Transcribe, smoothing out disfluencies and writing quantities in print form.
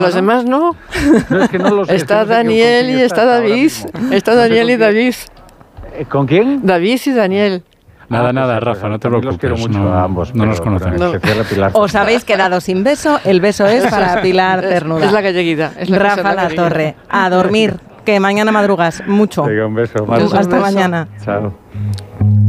Los demás no. No, es que no los Está Daniel y está David. Está Daniel y David. ¿Con quién? David y Daniel. Nada, Rafa, no te preocupes. Los quiero mucho a ambos. No nos conocemos. No. Os habéis quedado sin beso. El beso es para Pilar Cernuda. Es la galleguita. Es la Rafa La Torre. A dormir, que mañana madrugas mucho. Venga, un beso. Hasta mañana. Chao.